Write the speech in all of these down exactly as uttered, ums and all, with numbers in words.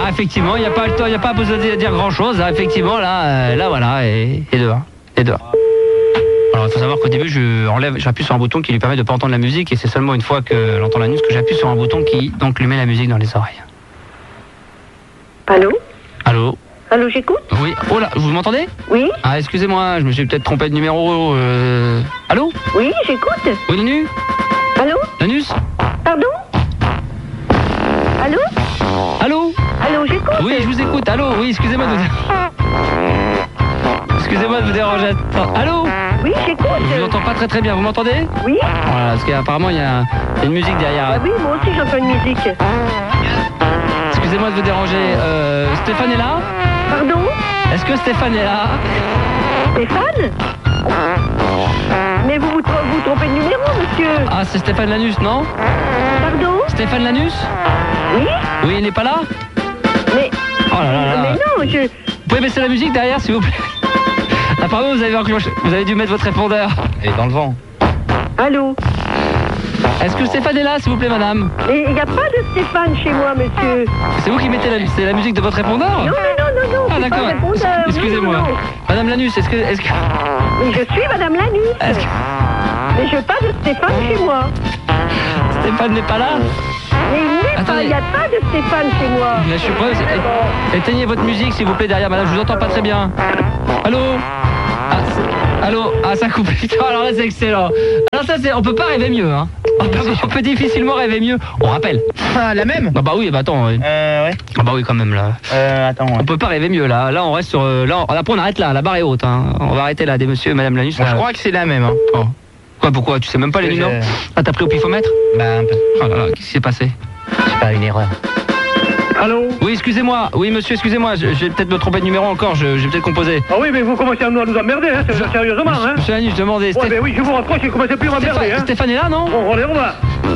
Ah, effectivement, il n'y a pas le temps, il n'y a pas besoin de dire grand chose. Hein, effectivement, là, euh, là, voilà, et, et dehors, et dehors. Alors, il faut savoir qu'au début, je enlève, j'appuie sur un bouton qui lui permet de ne pas entendre la musique, et c'est seulement une fois que j'entends la news que j'appuie sur un bouton qui donc lui met la musique dans les oreilles. Allô? Allô? Allô, j'écoute? Oui. Oh là, vous m'entendez? Oui? Ah, excusez-moi, je me suis peut-être trompé de numéro. Euh... Allô? Oui, j'écoute. Oui, Lanu? Allô? Lanus? Pardon? Allô? Allô? Allô, j'écoute. Oui, je vous écoute. Allô? Oui, excusez-moi de vous... Excusez-moi de vous déranger. Attends. Allô? Oui, j'écoute. Je vous entends pas très très bien. Vous m'entendez? Oui? Voilà, parce qu'apparemment, il y a une musique derrière. Ah oui, moi aussi j'entends une musique. Excusez-moi de vous déranger. Euh, Stéphane est là? Pardon? Est-ce que Stéphane est là? Stéphane? Mais vous vous, tro- vous trompez de numéro, monsieur. Ah, c'est Stéphane Lanus, non? Pardon? Stéphane Lanus? Oui? Oui, il n'est pas là? Mais... Oh là là là. Mais non, je... Vous pouvez baisser la musique derrière, s'il vous plaît? Apparemment, vous avez, enclenché- vous avez dû mettre votre répondeur. Elle est dans le vent. Allô? Est-ce que Stéphane est là, s'il vous plaît, madame? Mais il n'y a pas de Stéphane chez moi, monsieur. C'est vous qui mettez la, c'est la musique de votre répondeur? Non, non, non, non, non, Ah, c'est pas d'accord. le répondeur. Es- Excusez-moi. Non, non, non. Madame Lanus, est-ce que... Est-ce que... Mais je suis Madame Lanus. Est-ce que... Mais je veux pas de Stéphane chez moi. Stéphane n'est pas là? Mais il n'est pas, Attendez. il n'y a pas de Stéphane chez moi. Mais je suis pas... é- Éteignez votre musique, s'il vous plaît, derrière, madame. Je vous entends pas très bien. Allô? Ah, c'est- allô? Ah, ça coupe. Putain, alors là, c'est excellent. Alors ça, c'est... On peut pas rêver mieux, hein. On peut, on peut difficilement rêver mieux. On rappelle. Ah, la même? Ah bah oui, bah attends. ouais. Euh, ouais. Ah bah oui, quand même, là. Euh, attends, ouais. On peut pas rêver mieux, là. Là, on reste sur... euh, Là, on... après, on arrête là. La barre est haute, hein. On va arrêter là, des monsieur et madame Lanus. Bon, là. je crois que c'est la même, hein. Oh. Quoi, pourquoi? Tu sais même pas les Je- numéros? Ah, t'as pris au pifomètre? Bah, un peu. Oh là là, qu'est-ce qui s'est passé? C'est pas une erreur. Allô? Oui, excusez-moi. Oui, monsieur, excusez-moi. Je, je vais peut-être me tromper de numéro encore. Je, je vais peut-être composer. Ah oui, mais vous commencez à nous, à nous emmerder, hein, c'est- sérieusement, hein? Monsieur Lanus, je demandais. Ouais, ben oui, je vous rapproche, il commence plus à m'emmerder, Stéphane, hein? Stéphane est là, non? Bon, allez, on va.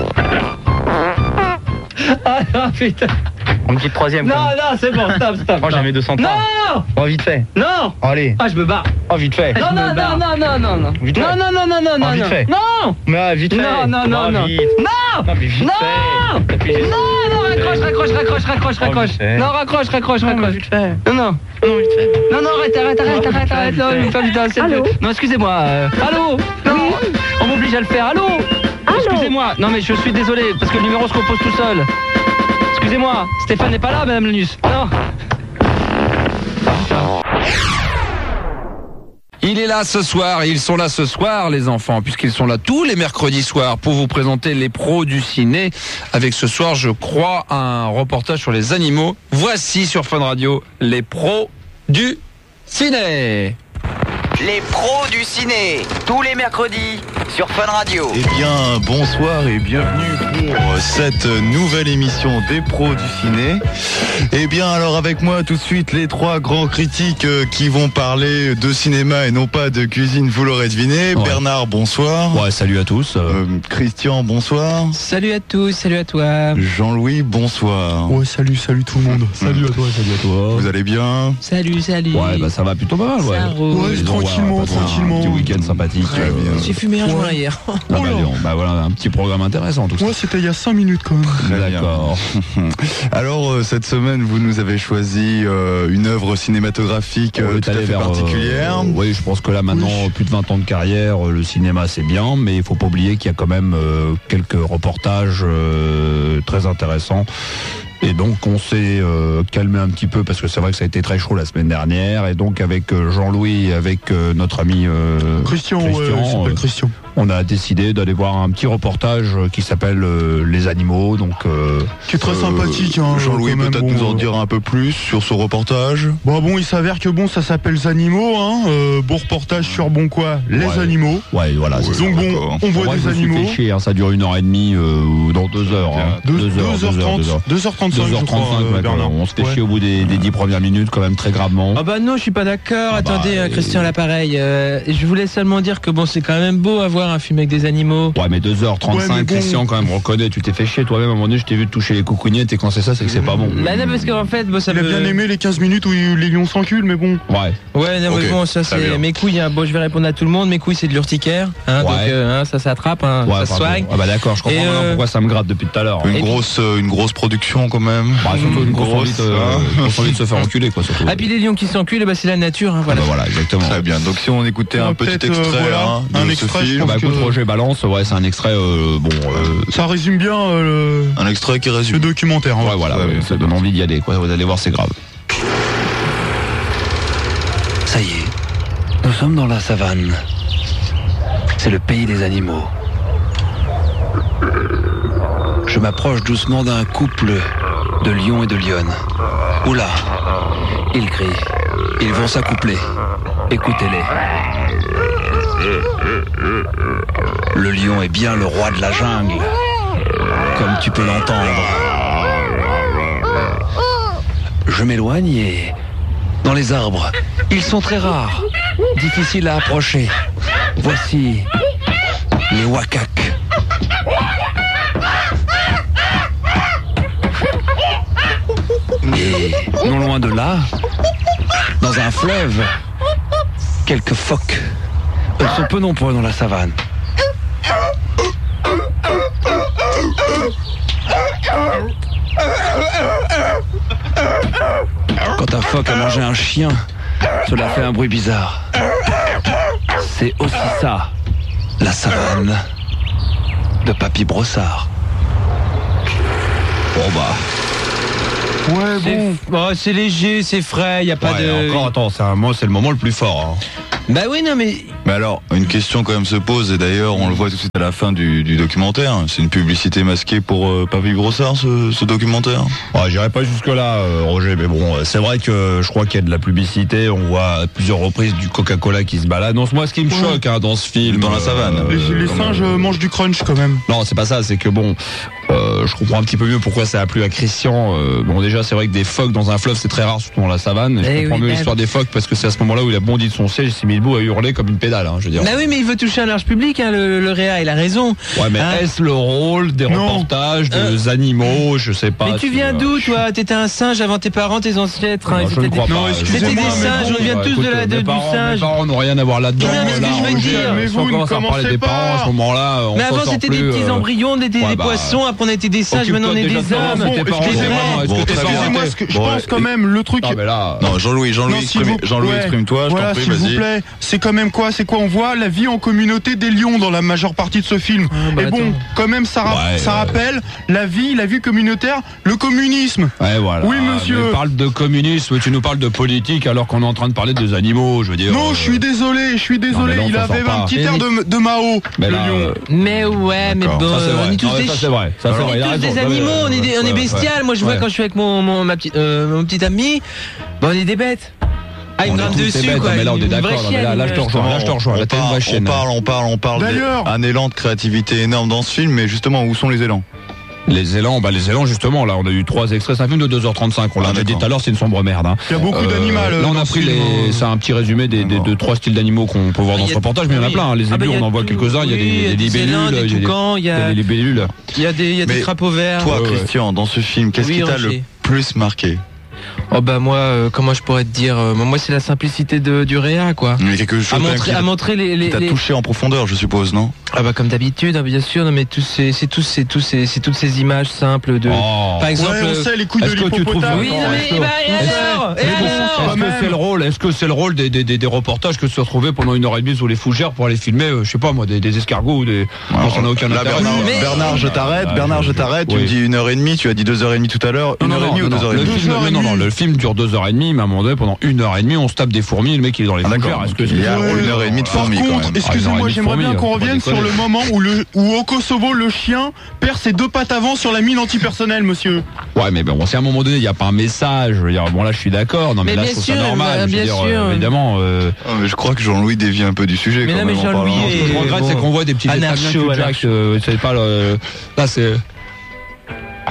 Ah non, putain. Un petit troisième. Non, quand même. non, c'est bon, stop, stop. Oh, j'en mets deux cent trois. Non! Oh, vite fait. Non! Oh, allez. Ah, je me barre. Oh, vite fait. Non, Je non, me barre. non, non, non, non, non. Vite Non, fait. non, non, non, non, Oh, non, vite non. fait. Non! Mais ah, vite fait. Non, non, non, Oh, non. vite. Non! Non, mais vite Non! fait. T'appuies juste. Non, non, raccroche, raccroche, raccroche, raccroche, Oh, raccroche. vite fait. Non, raccroche, raccroche, Non, mais raccroche. vite fait. Non, non. Non, vite fait. Non, non, arrête, arrête, arrête, Oh, arrête, vite arrête. fait, Non, vite il me fait putain, c'est Allô? Non, excusez-moi. euh, Allô? Non, on m'oblige à le faire. Allô? Allô? Excusez-moi. Non, mais je suis désolé parce que le numéro se compose tout seul. Excusez-moi. Stéphane n'est pas là, madame Lanus. Non. Il est là ce soir, et ils sont là ce soir les enfants, puisqu'ils sont là tous les mercredis soirs pour vous présenter les pros du ciné, avec ce soir je crois un reportage sur les animaux. Voici sur Fun Radio les pros du ciné. Les pros du ciné, tous les mercredis sur Fun Radio. Eh bien, bonsoir et bienvenue pour cette nouvelle émission des pros du ciné. Eh bien, alors avec moi tout de suite les trois grands critiques euh, qui vont parler de cinéma et non pas de cuisine, vous l'aurez deviné. Ouais. Bernard, bonsoir. Ouais, salut à tous. Euh, Christian, bonsoir. Salut à tous, salut à toi. Jean-Louis, bonsoir. Ouais, salut, salut tout le monde. Salut à toi, salut à toi. Vous allez bien? Salut, salut. Ouais, bah ça va plutôt pas mal, ouais. Ça roule. Ouais, Disons, tranquillement, on va passer tranquillement. Un petit week-end sympathique. Très bien. J'ai fumé un Ouais. joint hier. Ah bah, disons, bah voilà, un petit programme intéressant tout ça. Ouais, c'était il y a cinq minutes quand même. Très bien. D'accord. Alors, euh, cette semaine, vous nous avez choisi euh, une œuvre cinématographique euh, On est tout à allé fait vers, particulière. euh, oui, je pense que là maintenant, Oui. plus de vingt ans de carrière, euh, le cinéma c'est bien, mais il faut pas oublier qu'il y a quand même euh, quelques reportages euh, très intéressants. Et donc on s'est euh, calmé un petit peu parce que c'est vrai que ça a été très chaud la semaine dernière. Et donc avec euh, Jean-Louis, avec euh, notre ami euh, Christian, ouais, Christian, il s'appelle euh, Christian. on a décidé d'aller voir un petit reportage euh, qui s'appelle euh, Les Animaux. Donc euh, Qui est très Euh, sympathique, hein. Jean-Louis, quand même, peut-être bon, nous en euh, dire un peu plus sur ce reportage. Bon, bon, il s'avère que bon, ça s'appelle Les Animaux, hein. Euh, bon reportage sur bon quoi, les Ouais. animaux. ouais, voilà. c'est ça. Donc bon, d'accord. on voit Moi, des je me suis animaux. fait chier, hein, ça dure une heure et demie euh, ou dans deux heures. Hein. Deux- Deux heures, deux heures, deux heures. deux heures trente-cinq, deux heures je crois, trente-cinq, euh, ouais, Bernard. on se fait Ouais. chier au bout des, des dix premières minutes quand même très gravement. Ah bah non, je suis pas d'accord. Ah bah, Attendez, euh, Christian, l'appareil. Euh, je voulais seulement dire que bon, c'est quand même beau à voir voir un film avec des animaux. Ouais, mais deux heures trente-cinq, Ouais, mais bon. Christian, quand même, reconnais, tu t'es fait chier toi-même. À un moment donné, je t'ai vu te toucher les coucougnettes et quand c'est ça, c'est que c'est pas bon. Bah non, parce qu'en fait, bon, ça Il a me... bien aimé les quinze minutes où les lions s'enculent, mais bon. Ouais. Ouais, non, mais Ok, bon, ça très c'est bien. mes couilles. Hein. Bon, je vais répondre à tout le monde. Mes couilles, c'est de l'urticaire. Hein, Ouais. Donc, euh, hein, ça s'attrape, hein, Ouais, ça se pardon. soigne. Ah bah d'accord, je comprends Et, maintenant euh, pourquoi ça me gratte depuis tout à l'heure. Une Et puis- grosse, euh, une grosse production quand même. Bah, surtout une grosse envie de, hein. une grosse envie de se faire enculer, quoi, surtout. Ah, puis les lions qui s'enculent, bah, c'est la nature. Hein, Ah voilà. bah voilà, exactement. Très bien. Donc si on écoutait un Ouais, petit peut-être, euh, extrait voilà, hein, de un ce extrait, je film. pense Bah écoute, que- Roger balance, ouais, c'est un extrait, euh, bon, euh, Ça résume bien euh, le, Un extrait qui le résume. documentaire. ouais, voilà, Ouais, ouais, ouais, ça donne envie d'y aller, quoi. Vous allez voir, c'est grave. Ça y est, nous sommes dans la savane. C'est le pays des animaux. Je m'approche doucement d'un couple de lions et de lionnes. Oula, ils crient. Ils vont s'accoupler. Écoutez-les. Le lion est bien le roi de la jungle, comme tu peux l'entendre. Je m'éloigne et... Dans les arbres, ils sont très rares, difficiles à approcher. Voici les wakaks. Et non loin de là, dans un fleuve, quelques phoques. Ils sont peu nombreux dans la savane. Quand un phoque a mangé un chien, cela fait un bruit bizarre. C'est aussi ça, la savane de Papy Brossard. Bon bah. Ouais, C'est bon. f- oh, c'est léger, c'est frais, y a pas Ouais, de. encore, attends, c'est un, moi, c'est le moment le plus fort. Hein. Bah oui, non, mais. Mais alors, une question quand même se pose, et d'ailleurs on le voit tout de suite à la fin du, du documentaire. C'est une publicité masquée pour euh, Papy Brossard, ce, ce documentaire. Ouais, j'irai pas jusque là, Roger, mais bon, euh, c'est vrai que je crois qu'il y a de la publicité. On voit à plusieurs reprises du Coca-Cola qui se balade. Non, moi, ce qui me choque hein, dans ce film, Dans la savane. euh, Les, les comment- singes euh, mangent du crunch quand même. Non, c'est pas ça. C'est que bon, euh, je comprends un petit peu mieux pourquoi ça a plu à Christian. Euh, bon, déjà, c'est vrai que des phoques dans un fleuve, c'est très rare, surtout dans la savane. Je Eh comprends oui, mieux eh l'histoire des phoques parce que c'est à ce moment-là où il a bondi de son siège, il s'est mis debout à hurler comme une pédale. Hein, je veux dire. Bah oui, mais il veut toucher un large public, hein, le, le Réa, il a raison. Ouais, mais Hein est-ce le rôle des Non. reportages des Euh. animaux? Je sais pas. Mais tu si, viens euh, d'où, toi? T'étais un singe avant tes parents, tes ancêtres. Hein, Non, ils je ne étaient crois des- pas. Non, excusez-moi, C'était des mais singes, bon, on vient Ouais, tous écoute, de la, de- mes du parents, singe. Mes parents n'ont rien à voir là-dedans. Non, mais ce que Là, je veux Roger, dire. si on Calmez-vous, commence à ne parler des commencez parents à pas. ce moment-là, on Mais s'en avant sort c'était plus, des petits euh, embryons, des, des, ouais, des bah, poissons, après on a été des singes, maintenant on est occupe-toi des déjà de hommes. savoir si tes parents excusez-moi, sont vraiment- est-ce bon, que tes très parents bien. Excusez-moi, étaient- ce que je Bon, pense et- quand même, le truc. Non, mais là. Non, Jean-Louis, Jean-Louis, Non, s'il exprime- vous- Jean-Louis, ouais. exprime-toi, je Voilà, t'en prie, s'il vous vas-y. plaît. C'est quand même quoi? C'est quoi? On voit la vie en communauté des lions dans la majeure partie de ce film. Ah, bah, Et bon, attends. quand même, ça, ra- Ouais, ça ouais. rappelle la vie, la vie communautaire, le communisme. Ouais, voilà. Oui, monsieur. Mais parle de communisme, tu nous parles de politique alors qu'on est en train de parler des animaux, je veux dire. Non, euh, je suis désolé, je suis désolé. mais là, on Il s'en avait sort pas. un petit Mais- air de, de Mao, Mais le là, lion. euh, Mais ouais, mais D'accord, bon, ça, c'est vrai. on est tous Non, mais des ça, c'est vrai. Ça, c'est on vrai. est Il a tous raison. des Ouais, animaux, ouais, on est des, on est ouais, ouais. bestial. Moi je vois Ouais. quand je suis avec mon, mon, ma petite, euh, mon petit ami, bah, on est des bêtes. Ah, il On me est grimpe tous des dessus bêtes, quoi. mais là, on est une d'accord. vraie Non, mais chienne, là, là, je te une- rejoins. Là, je te rejoins. On Là, t'es une parle, vraie on chienne. parle, on parle, on parle D'ailleurs- d'un élan de créativité énorme dans ce film, mais justement, où sont les élans? Les élans, bah les élans justement, là on a eu trois extraits, c'est un film de deux heures trente-cinq, on l'a Ah, déjà dit d'accord. tout à l'heure, c'est une sombre merde. Hein. Il y a beaucoup Euh, d'animaux. Là on a dans pris ce film, les, hein. c'est un petit résumé des, des, Bon. de trois styles d'animaux qu'on peut voir Ah, dans il y ce a- reportage, mais il y en a oui. plein, hein. Les Ah, bah, ébus il y a on en voit tout. quelques-uns, il y a Oui, des, il y a des des libellules, élans, des il y a des- toucans, il y a- il y a des libellules. Il y a des, il y a des Mais crapauds verts. Toi, ouais, ouais. Christian, dans ce film, qu'est-ce Oui, qui t'a Roger. le plus marqué? Oh bah moi, euh, comment je pourrais te dire, euh, moi c'est la simplicité de, du Réa quoi. Il y a quelque chose À quand même montrer, qui à t'a- montrer les, les, qui t'a les- touché en profondeur, je suppose, non? Ah bah comme d'habitude, hein, bien sûr, non mais tous ces, c'est tous ces, tous ces, c'est toutes ces images simples de. Oh. Par exemple. Ouais, on euh, sait les couilles de est-ce que tu trouves l'hippopotame. Oui, non Attends, mais est-ce et que- bah, et est-ce- alors, et Mais bon, alors Est-ce que même. c'est le rôle, est-ce que c'est le rôle des, des, des, des reportages que de se retrouver pendant une heure et demie sous les fougères pour aller filmer, euh, je sais pas moi, des, des escargots ou des. Non, ça n'a aucun Là, intérêt. Bernard, Mais- Bernard, je t'arrête, Ah, Bernard, je- je t'arrête, tu oui. me dis une heure et demie, tu as dit deux heures et demie tout à l'heure, une Non, heure non, et demie ou non, deux heures et le demie? film, Deux heures et non, non, demie. le film dure deux heures et demie, mais à un moment donné, pendant une heure et demie, on se tape des fourmis, le mec il est dans les Ah, fougères. d'accord. Est-ce que Il y a Ouais. une heure et demie de Par fourmis quand contre, même. Ah, une heure excusez-moi, et j'aimerais demie bien de qu'on fourmis, revienne faut sur pas le moment où, le, où au Kosovo, le chien perd ses deux pattes avant sur la mine antipersonnelle, monsieur. Ouais, mais bon, si à un moment donné, il n'y a pas un message, je veux dire, bon là, je suis d'accord, non, mais, Mais là, bien je trouve sûr, ça normal, bah, je veux bien dire, sûr. euh, évidemment. euh, Ah, mais je crois que Jean-Louis dévie un peu du sujet Mais quand non, même mais en Jean-Louis parlant. Ce que je Et regrette, bon, c'est qu'on voit des petits détails bien anarcho, culturels, anarcho. que c'est pas le. Là, c'est.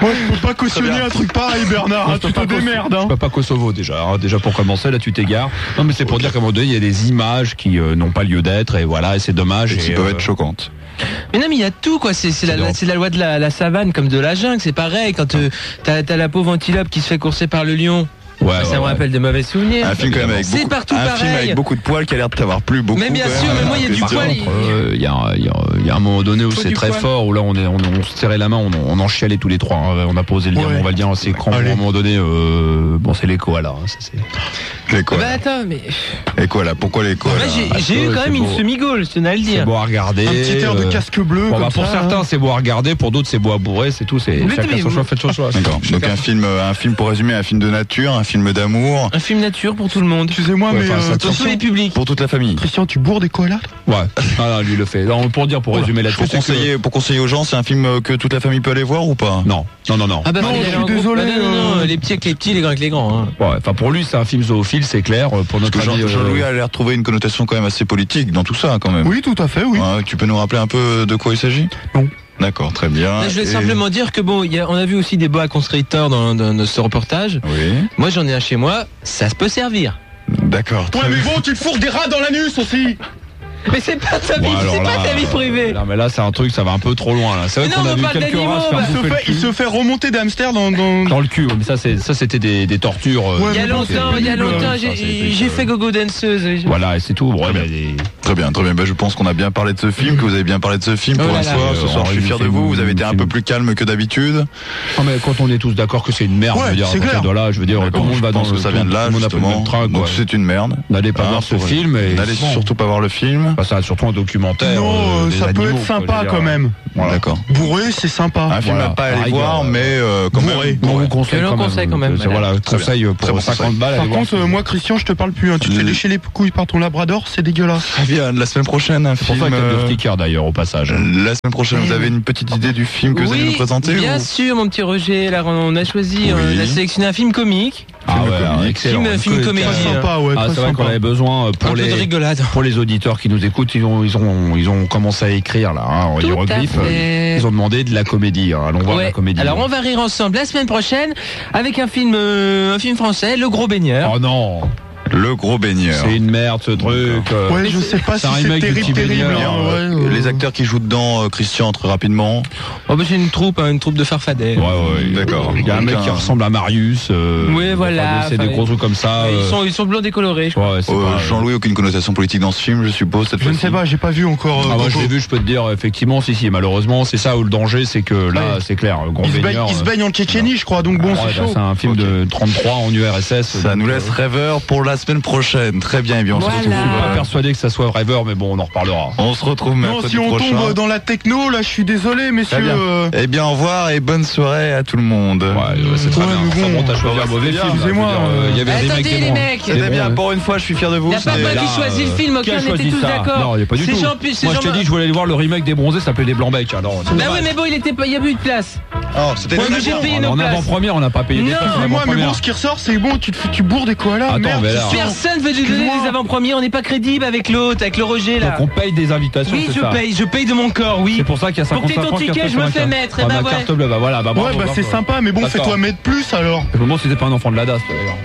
Moi, je peux pas cautionner un truc pareil, Bernard. Hein, tu te démerdes. Hein. Je peux pas Kosovo déjà. Hein. Déjà pour commencer, là tu t'égares. Non, mais c'est pour okay. dire qu'à un moment donné, il y a des images qui euh, n'ont pas lieu d'être et voilà, et c'est dommage. Et, et qui euh, peuvent être choquantes. Mais non, mais il y a tout, quoi. C'est, c'est, c'est, la, c'est la loi de la, la savane comme de la jungle. C'est pareil. Quand euh, t'as, t'as la pauvre antilope qui se fait courser par le lion. Ouais, ça ouais, me rappelle ouais. de mauvais souvenirs. Un film quand même avec c'est beaucoup, partout un pareil. film avec beaucoup de poils qui a l'air de t'avoir plu beaucoup. Mais bien sûr, même, mais moi il y a du poil. Il euh, y, a, y, a, y a un moment donné où Faut c'est très poil. fort, où là on, est, on, on se serrait la main, on, on en chialait tous les trois. Hein. On a posé le lien, ouais. on va le dire, c'est cran. À un moment donné, euh, bon c'est les koalas. Hein, ça, c'est... Les koalas. Bah attends, mais. Les koalas, pourquoi les koalas? Bah, j'ai, j'ai eu quand même une semi-gaule, je tenais à le dire. C'est beau à regarder. Un petit air de casque bleu. Bon, bah, pour ça, certains hein. c'est beau à regarder, pour d'autres c'est beau à bourrer, c'est tout. C'est chacun son choix, faites son choix. D'accord. Donc un film, un film pour résumer, un film de nature, un film d'amour. Un film nature pour tout le monde. Excusez-moi, ouais, mais euh, pour tous les publics. Pour toute la famille. Christian, tu bourres des koalas? Ouais. Ah non, lui le fait. Non, pour dire, pour résumer là-dessus, pour conseiller, que... pour conseiller aux gens, c'est un film que toute la famille peut aller voir ou pas? Non, non, non, non. Ah bah non, je suis désolé. Bah, non, non, non, les petits avec les petits, les grands avec les grands. Hein. Ouais. Enfin, pour lui, c'est un film zoophile, c'est clair. Pour notre Jean, ami, Jean-Louis a l'air de trouver une connotation quand même assez politique dans tout ça, quand même. Oui, tout à fait, oui. Ouais, tu peux nous rappeler un peu de quoi il s'agit? Non. D'accord, très bien. Là, je vais et... simplement dire que bon, y a, on a vu aussi des boa constrictors dans, dans, dans ce reportage. Oui. Moi, j'en ai un chez moi, ça se peut servir. D'accord. Ouais, mais bon, tu te fourres des rats dans l'anus aussi. Mais c'est pas ta vie, ouais, c'est là, pas ta vie privée. Non, mais là, c'est un truc, ça va un peu trop loin. Là. C'est vrai mais qu'on non, a on vu parle quelques d'animaux, rats se faire bah, il, se fait, il se fait remonter des hamsters dans, dans... dans le cul. Mais ça, c'est, ça c'était des, des tortures. Ouais, il y a longtemps, il y a longtemps, j'ai, ça, j'ai fait gogo danseuse. Voilà, et c'est tout. Très, ouais, bien. Des... très bien, très bien. Bah, je pense qu'on a bien parlé de ce film, que vous avez bien parlé de ce film pour oh un soir. Ce soir, je suis fier de vous. Vous avez été un peu plus calme que d'habitude. Ah, mais quand on est tous d'accord que c'est une merde, ouais, je veux dire, c'est clair. De là, je veux dire, tout le monde va dans le. Ça vient de là, justement. Donc c'est une merde. N'allez pas voir ce film. N'allez surtout pas voir le film. Ça, surtout un documentaire. Non, ça peut animaux, être sympa quand même. Voilà. D'accord. Bourré, c'est sympa. Un film voilà. à pas aller Rigueur, voir, mais euh, quand bourré. même. On vous conseille quand, conseille quand même. C'est voilà, conseil pour cinquante balles. Par contre, moi, Christian, je te parle plus. Hein. Tu te fais lécher les couilles par ton labrador, c'est dégueulasse. Très bien. La semaine prochaine, un c'est film. C'est pour ça qu'il y a deux stickers d'ailleurs au passage. La semaine prochaine, vous avez une petite idée du film que oui, vous allez nous présenter? Bien ou... sûr, mon petit Roger. Là, on a choisi, oui. on a sélectionné un film comique. Ah ouais, excellent. Film, film comédie. Sympa, ouais, ah, c'est vrai sympa. qu'on avait besoin pour un les peu de rigolade. Pour les auditeurs qui nous écoutent, ils ont ils ont ils ont commencé à écrire là hein, en hiéroglyphe. Ils ont demandé de la comédie. Hein. Allons voir ouais. la comédie. Alors on va rire ensemble la semaine prochaine avec un film euh, un film français, Le Gros Baigneur. Oh non. Le Gros Baigneur. C'est une merde ce truc. Euh, ouais, je sais pas si c'est terrible, terrible. Hein, ouais, les acteurs qui jouent dedans, euh, Christian, très rapidement. Oh bah c'est une troupe, hein, une troupe de farfadets. Ouais, ouais, d'accord. Il y a un mec qui ressemble à Marius. Euh, oui, voilà. C'est des gros trucs comme ça. Ils sont, ils sont blancs décolorés. Je ouais, c'est euh, pas... Jean-Louis, aucune connotation politique dans ce film, je suppose. Cette je ne sais pas, j'ai pas vu encore. Euh, ah, moi, je l'ai vu, je peux te dire, effectivement, si, si, malheureusement, c'est ça où le danger, c'est que là, ouais. c'est clair. Gros il, se baigne, il se baigne en Tchétchénie, je crois, donc bon, ah, c'est chaud. C'est un film de trente-trois en U R S S. Ça nous laisse rêveur pour la semaine prochaine. Très bien, et bien on voilà. se retrouve. Je suis pas persuadé que ça soit rêveur, mais bon, on en reparlera. On se retrouve mercredi prochain. Non, si on prochain. tombe dans la techno, là, je suis désolé, messieurs. Euh... Eh bien, au revoir et bonne soirée à tout le monde. Ouais, c'est très ouais, bien. Bon, ça, bon, t'as choisi un mauvais film. Excusez-moi. Il y avait des mecs les mecs. C'était bien. Pour une fois, je suis fier de vous. Il n'y a pas moi qui choisit le film, ok, on était tous d'accord. Non, il n'y a pas du tout. Moi, je t'ai dit que je voulais aller voir le remake des Bronzés, ça s'appelait Les Blancs-Becs. Bah oui, mais bon, il était pas, il y a plus de place. Oh, c'était j'ai payé nos places. En avant-première, on n'a pas payé des places. Mais moi, mais bon, ce qui ressort, c'est bon, tu tu bourres des koalas. Merde. Personne veut nous donner des avant-premiers, on n'est pas crédible avec l'autre, avec le Roger là. Donc on paye des invitations. Oui, je ça. paye, je paye de mon corps, oui. C'est pour ça qu'il y a cinquante-cinq Pour que t'aies ton ticket, je me fais mettre. Et bah ouais. Carte bleue, bah voilà, bah ouais, bah c'est sympa, mais bon, fais-toi mettre plus alors. Bon, c'était pas un enfant de la D A S d'ailleurs.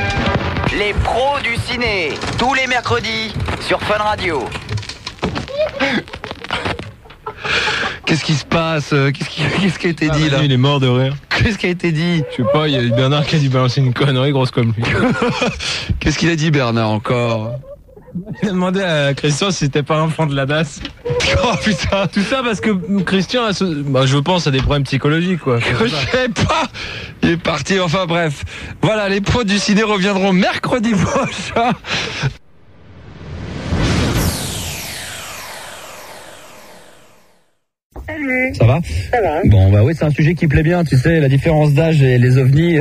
Les pros du ciné, tous les mercredis sur Fun Radio. Qu'est-ce qui se passe? Qu'est-ce qui, qu'est-ce qui a été ah, dit là? Il est mort de rire. Qu'est-ce qui a été dit? Je sais pas, il y a Bernard qui a dû balancer une connerie grosse comme lui. Qu'est-ce qu'il a dit Bernard encore? Il a demandé à Christian si c'était pas un enfant de la D A S. Oh putain! Tout ça parce que Christian a ce... bah, je pense à des problèmes psychologiques quoi. Je sais pas! Il est parti, enfin bref. Voilà, les pros du ciné reviendront mercredi prochain. Ça va? Ça va. Bon, bah oui, c'est un sujet qui plaît bien, tu sais, la différence d'âge et les ovnis.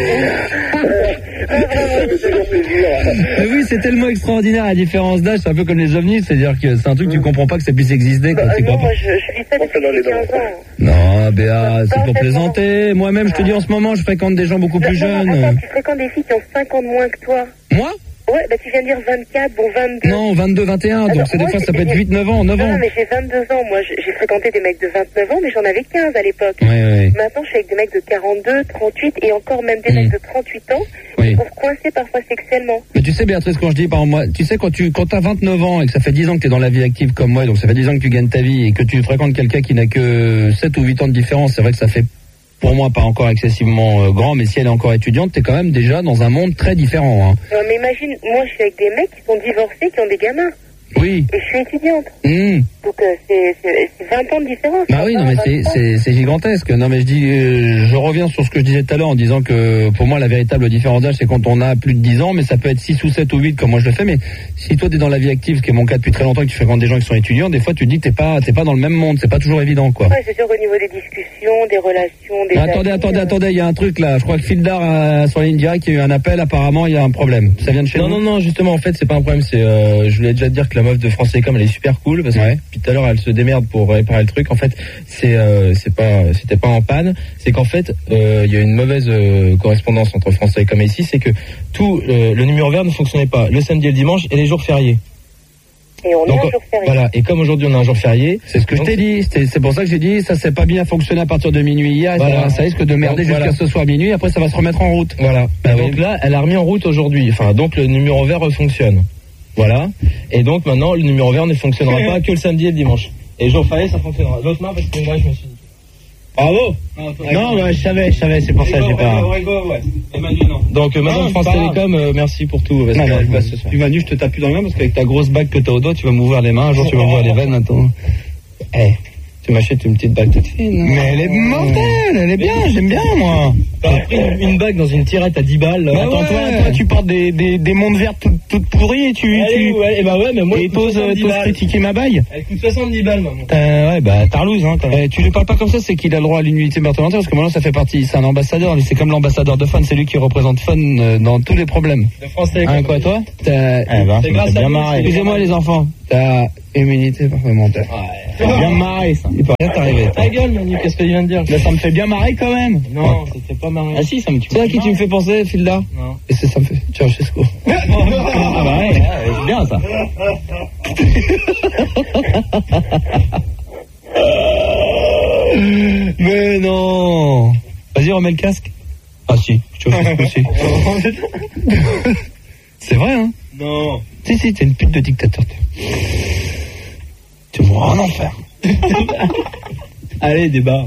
Mais oui, c'est tellement extraordinaire la différence d'âge, c'est un peu comme les ovnis, c'est-à-dire que c'est un truc que tu comprends pas que ça puisse exister. Quand bah, tu non, crois moi, je, je dis ça depuis quinze ans. Non, Béa, c'est pour plaisanter. Moi-même, je te dis en ce moment, je fréquente des gens beaucoup plus attends, jeunes. Attends, tu fréquentes des filles qui ont cinq ans de moins que toi. Moi? Ouais, bah tu viens de dire vingt-quatre, bon vingt-deux. Non, vingt-deux, vingt et un, donc Alors, c'est des moi, fois ça j'ai- peut être j'ai- huit, neuf ans, neuf Non, ans. non, mais j'ai vingt-deux ans. Moi, j'ai j'ai fréquenté des mecs de vingt-neuf ans, mais j'en avais quinze à l'époque. Ouais, ouais. Maintenant, je suis avec des mecs de quarante-deux, trente-huit et encore même des Mm. mecs de trente-huit ans Oui. pour coincer parfois sexuellement. Mais tu sais, Béatrice, quand je dis, par exemple, moi, tu sais, quand tu quand t'as vingt-neuf ans et que ça fait dix ans que t'es dans la vie active comme moi, donc ça fait dix ans que tu gagnes ta vie et que tu fréquentes quelqu'un qui n'a que sept ou huit ans de différence, c'est vrai que ça fait, pour moi, pas encore excessivement euh, grand, mais si elle est encore étudiante, t'es quand même déjà dans un monde très différent, hein. Non, mais imagine, moi, je suis avec des mecs qui sont divorcés, qui ont des gamins. Oui. Et je suis étudiante. Mmh. Donc, euh, c'est c'est- c'est vingt ans de différence. Bah oui, non mais c'est c'est c'est gigantesque. Non mais je dis, euh, je reviens sur ce que je disais tout à l'heure en disant que pour moi la véritable différence d'âge c'est quand on a plus de dix ans, mais ça peut être six ou sept ou huit comme moi je le fais. Mais si toi t'es dans la vie active, ce qui est mon cas depuis très longtemps, que tu fréquentes des gens qui sont étudiants, des fois tu te dis que t'es pas t'es pas dans le même monde, c'est pas toujours évident quoi. Ouais, c'est sûr qu'au niveau des discussions, des relations, des... Ah, attendez, amis, attendez, euh, attendez, il y a un truc là. Je crois que Fildar a sur la ligne directe, il y a eu un appel. Apparemment, il y a un problème. Ça vient de chez Non, nous. non, non, justement, en fait, c'est pas un problème. C'est, euh, je voulais déjà te dire que la meuf de France Télécom, elle est super cool parce que Ouais. depuis tout à l'heure, elle se démerde pour réparer le truc. En fait, c'est, euh, c'est pas, c'était pas en panne. C'est qu'en fait, euh, il y a une mauvaise euh, correspondance entre France Télécom et ici. C'est que tout euh, le numéro vert ne fonctionnait pas le samedi et le dimanche et les jours fériés. Et on Donc, est un jour férié. voilà. Et comme aujourd'hui on a un jour férié, C'est ce que je t'ai dit. C'est c'est pour ça que j'ai dit ça s'est pas bien fonctionné à partir de minuit hier. Et Voilà. ça, ça risque de merder Donc, jusqu'à voilà. ce soir minuit. Après, ça va se remettre en route. Voilà. Bah Et oui. donc là, elle a remis en route aujourd'hui. Enfin, donc le numéro vert fonctionne. Voilà. Et donc maintenant, le numéro vert ne fonctionnera pas que le samedi et le dimanche. Et jour férié, ça fonctionnera. L'autre main, parce que moi, je me suis dit. Bravo. Non, bah, je savais, je savais. C'est pour ça que j'ai pas. Donc, euh, Madame Non, France c'est pas Télécom, euh, merci pour tout. Parce Non, qu'elle non, passe ce soir. tu Manu, je te tape plus dans les mains parce qu'avec ta grosse bague que t'as au doigt, tu vas m'ouvrir les mains. Un jour, tu vas m'ouvrir les veines. Attends. Eh, tu m'achètes une petite bague toute fine. Mais elle est mortelle, elle est bien, j'aime bien moi. T'as pris une, une bague dans une tirette à dix balles. Bah Attends, ouais, toi, toi, tu portes des, des, des mondes vertes toutes, toutes pourries et tu, Allez, tu ouais, et bah ouais, mais moi, et elle coûte t'oses soixante-dix t'oses balles. critiquer ma bague. Elle coûte soixante-dix balles, maman. Euh, ouais, bah tarlouse hein quand même. Eh, tu lui parles pas comme ça, c'est qu'il a le droit à l'unité parlementaire parce que maintenant ça fait partie, c'est un ambassadeur, c'est comme l'ambassadeur de Fun, c'est lui qui représente Fun euh, dans tous les problèmes. De France Télécom. Hein, quoi toi t'as... Eh ben, C'est ça grâce m'a fait à bien nous, marrer. Excusez-moi les enfants, t'as immunité parlementaire. Ça m'a bien marré ça. Il peut rien t'arriver. Ta gueule, Manu, qu'est-ce que tu viens de dire? Là, ça me fait bien marrer quand même. Non, c'était pas marrant. Ah si, ça me tue. Tu sais à qui tu me fais penser, Filda? Non. Et c'est ça me fait. Tu chez secours. Ah bah ouais, ouais, c'est bien ça. Mais non. Vas-y, remets le casque. Ah si, je te fais ce aussi. C'est vrai, hein? Non. Si, si, t'es une pute de dictateur. Tu mourras en enfer. Allez, débat.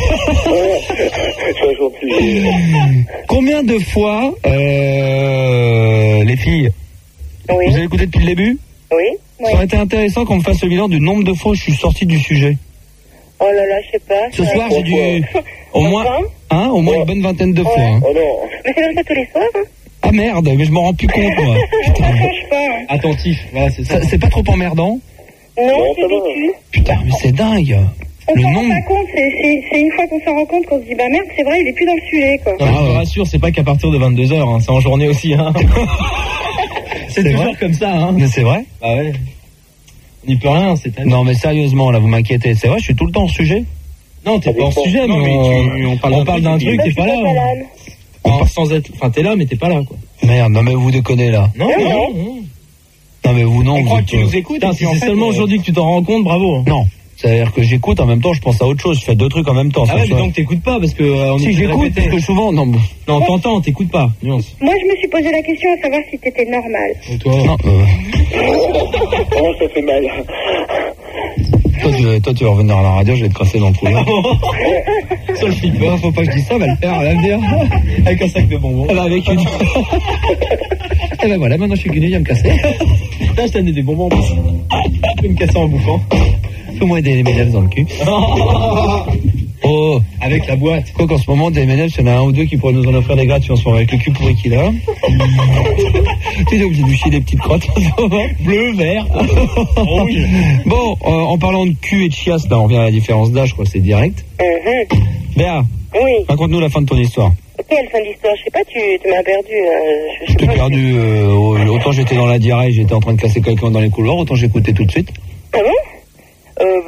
Combien de fois, euh, les filles, Oui, vous avez écouté depuis le début? oui, oui. Ça aurait été intéressant qu'on me fasse le bilan du nombre de fois où je suis sorti du sujet. Oh là là, je sais pas. Ce ça- soir, j'ai dû, au moins, Vingt hein, au moins une bonne vingtaine de fois. hein. Mais c'est comme ça tous les soirs, hein. Ah merde, mais je m'en rends plus compte, moi. Ça change pas, hein. Attentif, voilà, c'est ça. Ça, c'est pas trop emmerdant? Non, c'est vécu. Putain, mais c'est dingue. On Le s'en rend nombre. pas compte, c'est c'est- c'est une fois qu'on s'en rend compte qu'on se dit, bah merde, c'est vrai, il est plus dans le sujet, quoi. Non, je te rassure, c'est pas qu'à partir de vingt-deux heures, hein, c'est en journée aussi. Hein. c'est C'est toujours vrai comme ça. Hein. Mais c'est vrai? Ah ouais. On n'y peut rien, c'est à Non, mais sérieusement, là, vous m'inquiétez. C'est vrai, je suis tout le temps en sujet? Non, t'es pas en sujet, Non, mais, mais on, tu- on parle, on parle d'un truc, Moi, je t'es suis pas là. pas hein. malade. Enfin, sans être, enfin, t'es là, mais t'es pas là, quoi. Merde, non, mais vous déconnez, là. Non, Non, non, non. non. Non, mais vous, non, On vous croit êtes, que tu nous écoutes. Putain, et si puis, en c'est fait, seulement euh, aujourd'hui que tu t'en rends compte, bravo. Non. C'est-à-dire que j'écoute, en même temps, je pense à autre chose. Je fais deux trucs en même temps. Ah ça, ouais, ça. mais donc t'écoutes pas, parce que euh, on Si est j'écoute, parce que souvent, non, bon. Non, t'entends, t'écoutes pas. Nuance. Moi, je me suis posé la question à savoir si t'étais normal. Et toi Non, euh, Oh, ça fait mal. toi, tu, vas- toi, tu vas revenir à la radio, je vais te crasser dans le couloir. Sur le flip. Faut pas que je dise ça, elle va le faire, elle va me dire. Avec un sac de bonbons. Elle va avec une. Et ben voilà, maintenant je suis guiné, il va me casser. Putain, je t'ai amené des bonbons en plus. Je vais me casser en bouffant. Fais-moi des M and M's dans le cul. Oh, Avec la boîte. quoi qu'en ce moment, des M and M's, il y en a un ou deux qui pourraient nous en offrir des gratuits en ce moment avec le cul pourri qu'il a. Tu es obligé de lui chier des petites crottes en ce moment. Bleu, vert. Rouge. Bon, euh, en parlant de cul et de chiasse, là, on revient à la différence d'âge, je crois que c'est direct. Mhm. Béa, Oui. raconte-nous la fin de ton histoire. Quelle fin d'histoire? Je sais pas, tu, tu m'as perdu. euh, Je t'ai perdu, euh, autant j'étais dans la diarrhée, j'étais en train de casser quelqu'un dans les couloirs, autant j'écoutais tout de suite. Ah bon? Euh, bah, je sais pas,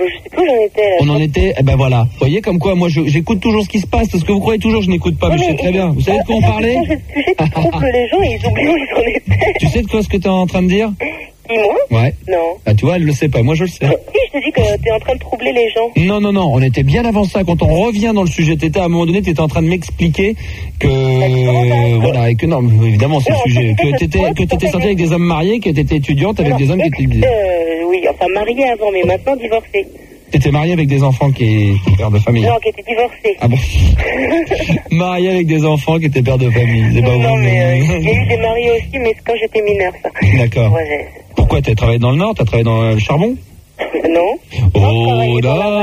j'en étais là. On en était, eh ben voilà. Vous voyez comme quoi, moi je- j'écoute toujours ce qui se passe, parce que vous croyez toujours que je n'écoute pas, mais je sais très bien. Vous savez de quoi on parlait? C'est le sujet qui trompe les gens et ils oublient où ils en étaient. Tu sais de quoi ce que tu es en train de dire? Dis-moi. Ouais. Non. Ah, tu vois, elle le sait pas, moi je le sais. Si, je te dis que t'es en train de troubler les gens. Non, non, non, on était bien avant ça. Quand on revient dans le sujet, t'étais à un moment donné, t'étais en train de m'expliquer que, euh, voilà, et que non, mais évidemment, c'est le sujet. Que t'étais, que t'étais sortie avec des hommes mariés, que t'étais étudiante avec des hommes qui étaient, Euh, oui, enfin mariée avant, mais maintenant divorcée. t'étais mariée avec des enfants qui étaient pères de famille. Non, qui était divorcée. Ah bon? Mariée avec des enfants qui étaient pères de famille. C'est pas Non, vous. mais euh, il y a eu des mariés aussi, mais c'est quand j'étais mineure, ça. D'accord. Ouais, j'ai- Pourquoi t'as travaillé dans le Nord? T'as travaillé dans le charbon? Non. Oh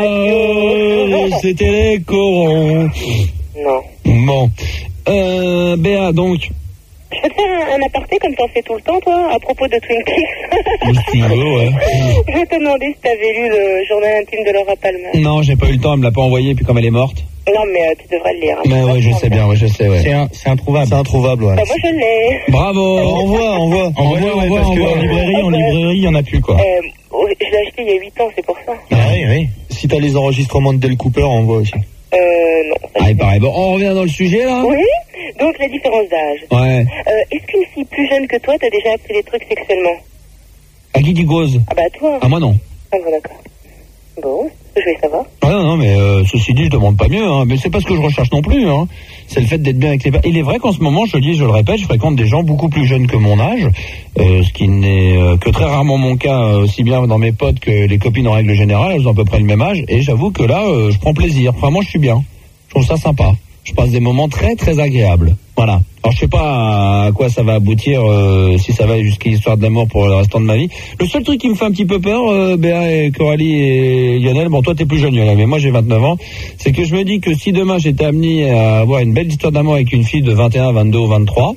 là, c'était les corons. Non. Bon. Euh, Béa, donc. Je peux te faire un, un aparté comme t'en fais tout le temps, toi, à propos de Twin Peaks. Si tu veux, ouais. Je vais te demander si t'avais lu le journal intime de Laura Palmer. Non, j'ai pas eu le temps, elle me l'a pas envoyé, puis comme elle est morte. Non, mais euh, tu devrais le lire. Hein. Mais ouais, je sais bien, ouais, je sais, ouais. C'est un, c'est introuvable. C'est introuvable, ouais. Bah, moi, je l'ai. Bravo. Envoie, envoie. Envoie, Envoie, ouais, envoie, parce envoie. qu'en librairie, en librairie, il y en a plus, quoi. Euh, oh, je l'ai acheté il y a huit ans, c'est pour ça. Ah oui, oui. Si t'as les enregistrements de Del Cooper, envoie aussi. Euh, non. Ah, il paraît. Bon, on revient dans le sujet, là? Oui. Donc, la différence d'âge. Ouais. Euh, est-ce qu'une fille plus jeune que toi t'a déjà appris des trucs sexuellement? À qui tu causes? Ah bah, toi. Ah, moi, non. Ah bon, d'accord. Bon, je vais savoir. Ah non, non, mais euh, ceci dit, je demande pas mieux, hein. Mais c'est pas ce que je recherche non plus, hein. C'est le fait d'être bien avec les... Il est vrai qu'en ce moment, je le dis, je le répète, je fréquente des gens beaucoup plus jeunes que mon âge, euh, ce qui n'est euh, que très rarement mon cas, euh, aussi bien dans mes potes que les copines en règle générale, elles ont à peu près le même âge, et j'avoue que là, euh, je prends plaisir. Vraiment, je suis bien. Je trouve ça sympa. Je passe des moments très, très agréables. Voilà. Alors, je sais pas à quoi ça va aboutir, euh, si ça va jusqu'à l'histoire d'amour pour le restant de ma vie. Le seul truc qui me fait un petit peu peur, euh, Béa et Coralie et Lionel, bon, toi, t'es plus jeune, Lionel, mais moi, j'ai vingt-neuf ans, c'est que je me dis que si demain, j'étais amené à avoir une belle histoire d'amour avec une fille de vingt et un, vingt-deux ou vingt-trois,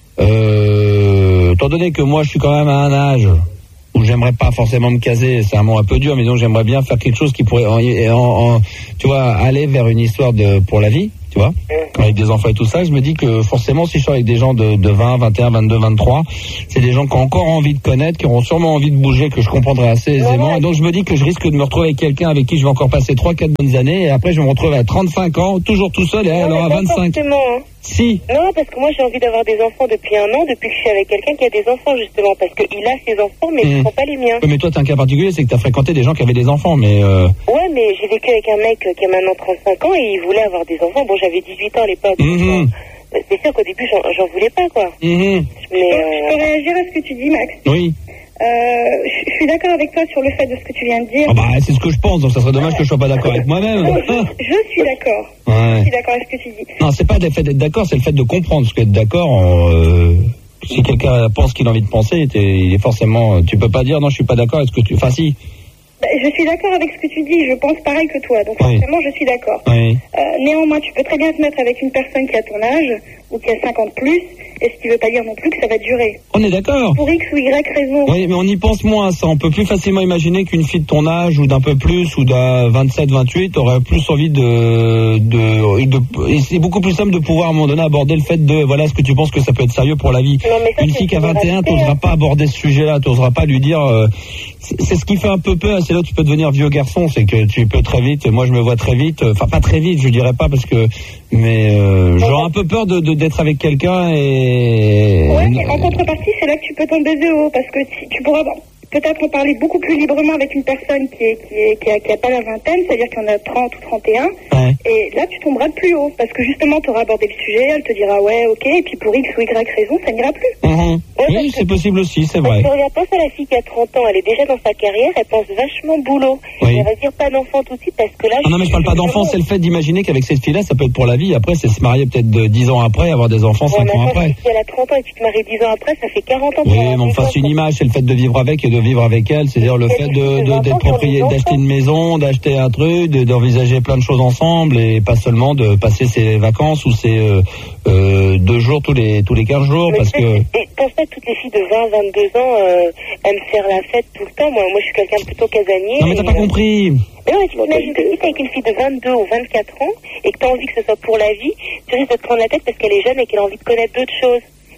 euh, étant donné que moi, je suis quand même à un âge où j'aimerais pas forcément me caser, c'est un mot un peu dur, mais donc j'aimerais bien faire quelque chose qui pourrait, en, en, en, tu vois, aller vers une histoire de pour la vie, tu vois, avec des enfants et tout ça. Je me dis que forcément, si je suis avec des gens de, de vingt, vingt et un, vingt-deux, vingt-trois, c'est des gens qui ont encore envie de connaître, qui auront sûrement envie de bouger, que je comprendrai assez aisément. Et donc je me dis que je risque de me retrouver avec quelqu'un avec qui je vais encore passer trois, quatre bonnes années, et après je vais me retrouver à trente-cinq ans, toujours tout seul, et elle aura vingt-cinq. Forcément, hein. Si. Non, parce que moi j'ai envie d'avoir des enfants depuis un an, depuis que je suis avec quelqu'un qui a des enfants justement, parce qu'il a ses enfants, mais ce ne Mmh. sont pas les miens. Oui, mais toi, t'as un cas particulier, c'est que t'as fréquenté des gens qui avaient des enfants, mais euh... Ouais, mais j'ai vécu avec un mec qui a maintenant trente-cinq ans et il voulait avoir des enfants. Bon, j'avais dix-huit ans à l'époque. Mmh. C'est sûr qu'au début, j'en, j'en voulais pas, quoi. Mmh. Mais, Je peux réagir à ce que tu dis, Max. Oui. Euh, je je suis d'accord avec toi sur le fait de ce que tu viens de dire. Ah bah, c'est ce que je pense, donc ça serait dommage que je sois pas d'accord avec moi-même. Je suis d'accord. Ouais. Je suis d'accord avec ce que tu dis. Non, c'est pas le fait d'être d'accord, c'est le fait de comprendre. Parce qu'être d'accord, en, euh, si quelqu'un pense qu'il a envie de penser, t'es- il est forcément. Tu peux pas dire non, je suis pas d'accord. Est-ce que tu. Enfin, si. Bah, je suis d'accord avec ce que tu dis. Je pense pareil que toi. Donc Oui. forcément, je suis d'accord. Oui. Euh, néanmoins, tu peux très bien te mettre avec une personne qui a ton âge ou qui a cinquante plus, et ce qui veut pas dire non plus que ça va durer. On est d'accord. Pour X ou Y raison. Oui, mais on y pense moins à ça. On peut plus facilement imaginer qu'une fille de ton âge ou d'un peu plus ou d'un vingt-sept, vingt-huit aurait plus envie de, de, de- et c'est beaucoup plus simple de pouvoir à un moment donné aborder le fait de, voilà, ce que tu penses que ça peut être sérieux pour la vie. Non, mais ça, Une c'est fille qui a une vingt et un, réalité, t'oseras hein. pas aborder ce sujet-là, t'oseras pas lui dire, euh, c'est c'est ce qui fait un peu peur, c'est là où tu peux devenir vieux garçon, c'est que tu peux très vite, moi je me vois très vite, enfin pas très vite, je dirais pas parce que, mais euh, j'aurais un peu peur de de- d'être avec quelqu'un et... Ouais, mais en contrepartie, c'est là que tu peux tomber de haut, parce que tu, tu pourras peut-être en parler beaucoup plus librement avec une personne qui est qui est qui a, qui a pas la vingtaine, c'est-à-dire qu'il y en a trente ou trente et un, Ouais. et là tu tomberas de plus haut, parce que justement tu auras abordé le sujet, elle te dira ouais, ok, et puis pour X ou Y raison, ça n'ira plus. Mhm. Oui, c'est possible aussi, c'est vrai. Parce que regarde, pense à la fille qui a trente ans, elle est déjà dans sa carrière, elle pense vachement boulot. Oui. Et elle va dire pas d'enfant tout de suite parce que là... Ah non, mais je parle pas d'enfants, c'est le fait d'imaginer qu'avec cette fille-là, ça peut être pour la vie. Après, c'est se marier peut-être de dix ans après, avoir des enfants cinq ans après. Si elle a trente ans et tu te maries dix ans après, ça fait quarante ans. Oui, mais enfin, c'est une image, c'est le fait de vivre avec et de vivre avec elle, c'est-à-dire le fait de, de- d'être propriétaire, d'acheter une maison, d'acheter un truc, de- d'envisager plein de choses ensemble et pas seulement de passer ses vacances ou ses euh, euh, deux jours tous les tous les quinze jours, Mais parce tu sais, que Et pense pas que toutes les filles de vingt, vingt-deux ans euh, aiment faire la fête tout le temps. Moi, moi je suis quelqu'un de plutôt casanier. non mais t'as et, pas euh, compris. Mais non, mais tu t'imagines que si t'es avec une fille de vingt-deux ou vingt-quatre ans et que t'as envie que ce soit pour la vie, tu risques de te prendre la tête parce qu'elle est jeune et qu'elle a envie de connaître d'autres choses.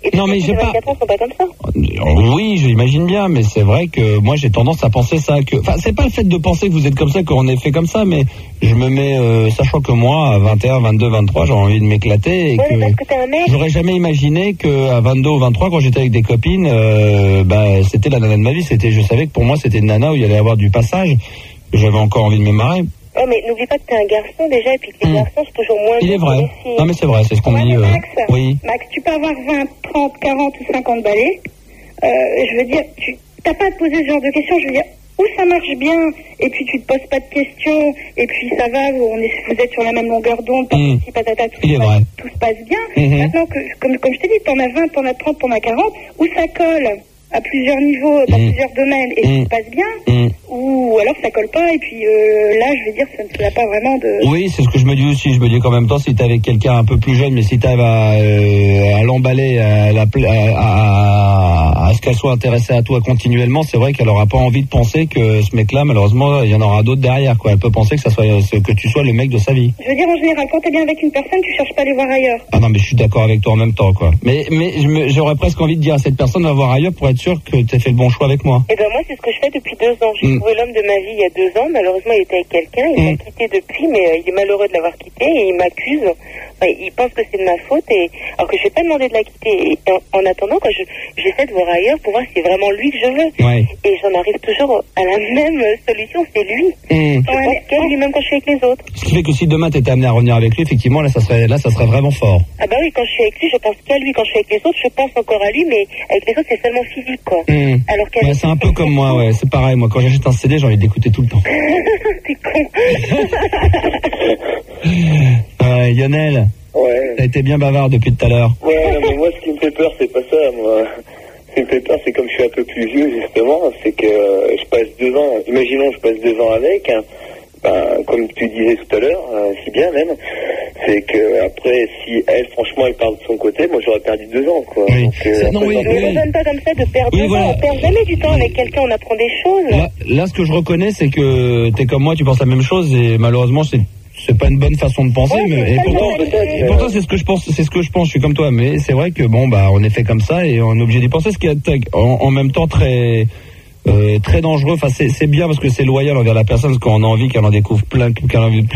Et Non, mais j'ai pas. vingt-quatre ans sont pas comme ça. Oui, j'imagine bien, mais c'est vrai que moi j'ai tendance à penser ça. Que, enfin, c'est pas le fait de penser que vous êtes comme ça qu'on est fait comme ça, mais je me mets, euh, sachant que moi à vingt et un, vingt-deux, vingt-trois, j'ai envie de m'éclater et Ouais, mais que, parce que t'es un mec. j'aurais jamais imaginé que à vingt-deux ou vingt-trois, quand j'étais avec des copines, euh, bah c'était la nana de ma vie. C'était, je savais que pour moi c'était une nana où il y allait avoir du passage. J'avais encore envie de me marrer. Oh, mais n'oublie pas que t'es un garçon déjà, et puis que les Mmh. garçons, c'est toujours moins Il est bien vrai. que les filles. Non mais c'est vrai, c'est ce qu'on Ouais, dit. mais euh, Max, Oui. Max, tu peux avoir vingt, trente, quarante ou cinquante balais. Euh, je veux dire, tu t'as pas à te poser ce genre de questions. Je veux dire, où ça marche bien, et puis tu te poses pas de questions, et puis ça va, on est, vous êtes sur la même longueur d'onde, Mmh. patati patata, tout, Il est se passe- vrai. tout se passe bien. Mmh. Maintenant, que, comme, comme je t'ai dit, t'en as vingt, t'en as trente, t'en as quarante, où ça colle à plusieurs niveaux, dans Mmh. plusieurs domaines, et Mmh. ça se passe bien, Mmh. ou alors ça colle pas, et puis euh, là, je veux dire, ça ne fait pas vraiment de... Oui, c'est ce que je me dis aussi. Je me dis qu'en même temps, si t'es avec quelqu'un un peu plus jeune, mais si t'arrives à, euh, à l'emballer, à, la pla- à, à, à ce qu'elle soit intéressée à toi continuellement, c'est vrai qu'elle aura pas envie de penser que ce mec-là, malheureusement, il y en aura d'autres derrière, quoi. Elle peut penser que ça soit, que tu sois le mec de sa vie. Je veux dire, en général, quand t'es bien avec une personne, tu cherches pas à les voir ailleurs. Ah non, mais je suis d'accord avec toi en même temps, quoi. Mais, mais je me- j'aurais presque envie de dire à cette personne de va voir ailleurs pour être sûr que t'as fait le bon choix avec moi. Et ben moi, c'est ce que je fais depuis deux ans. J'ai Mm. trouvé l'homme de ma vie il y a deux ans. Malheureusement, il était avec quelqu'un. Il Mm. m'a quitté depuis, mais euh, il est malheureux de l'avoir quitté et il m'accuse. Enfin, il pense que c'est de ma faute. Et alors que je n'ai pas demandé de la quitter. Et en, en attendant, quand je, j'essaie de voir ailleurs pour voir si c'est vraiment lui que je veux. Ouais. Et j'en arrive toujours à la même solution, c'est lui. Mm. Je pense qu'elle, lui-même quand je suis avec les autres. Ce qui fait que si demain t'étais amené à revenir avec lui, effectivement, là, ça serait, là, ça serait vraiment fort. Ah bah oui, quand je suis avec lui, je pense qu'à lui. Quand je suis avec les autres, je pense encore à lui. Mais avec les autres, c'est seulement physique, quoi. Mm. Alors qu'elle... Ouais, c'est un peu comme moi, ouais. C'est pareil, moi, quand j'achète un C D, j'ai envie d'écouter tout le temps. T'es con. Ouais, Lionel, Ouais. t'as été bien bavard depuis tout à l'heure. Ouais, non, mais moi, ce qui me fait peur, c'est pas ça, moi. Ce qui me fait peur, c'est comme je suis un peu plus vieux, justement, c'est que euh, je passe deux ans, imaginons, je passe deux ans avec, hein, ben, comme tu disais tout à l'heure, euh, si bien même, c'est que après, si elle, franchement, elle part de son côté, moi, j'aurais perdu deux ans, quoi. Oui. Donc, euh, C'est- non, après, oui, j'en- Ne me raisonne pas comme ça de perdre Oui, deux voilà. ans. On perd jamais du temps avec quelqu'un, on apprend des choses. Là, là, ce que je reconnais, c'est que t'es comme moi, tu penses la même chose, et malheureusement, c'est c'est pas une bonne façon de penser, Ouais, mais c'est et ça, pourtant, mais peut-être, et pourtant c'est ce que je pense, c'est ce que je pense. Je suis comme toi, mais c'est vrai que bon, bah, on est fait comme ça et on est obligé d'y penser. Ce qui est en, en même temps très euh, très dangereux. Enfin, c'est c'est bien parce que c'est loyal envers la personne, parce qu'on a envie qu'elle en découvre plein, qu'elle en